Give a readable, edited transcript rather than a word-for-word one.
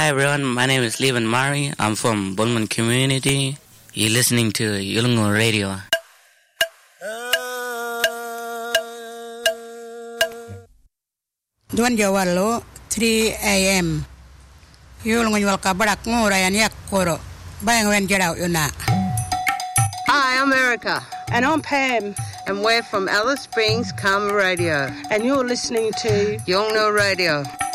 Hi everyone, my name is Levan Mari. I'm from Bulman community. You're listening to Yulungo Radio. Duan Jawalo 3 a.m. Yulungo Yalka Barak Mura and Yakoro. Bang when get out Yuna. Hi, I'm Erica. And I'm Pam. And we're from Alice Springs Karma Radio. And you're listening to Yolngu Radio.